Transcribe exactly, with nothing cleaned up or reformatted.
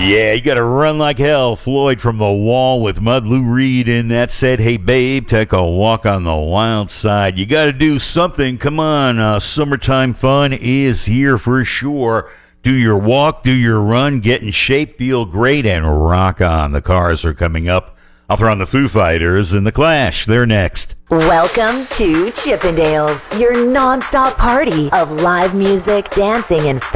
Yeah, you gotta run like hell. Floyd from The Wall with Mud Lou Reed in that said, hey babe, take a walk on the wild side. You gotta do something. Come on, uh, summertime fun is here for sure. Do your walk, do your run, get in shape, feel great, and rock on. The Cars are coming up. I'll throw on the Foo Fighters and The Clash. They're next. Welcome to Chippendales, your non-stop party of live music, dancing, and